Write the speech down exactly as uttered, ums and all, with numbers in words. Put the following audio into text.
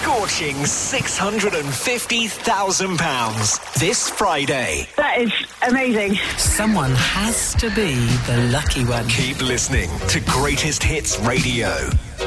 scorching six hundred fifty thousand pounds this Friday. That is amazing. Someone has to be the lucky one. Keep listening to Greatest Hits Radio.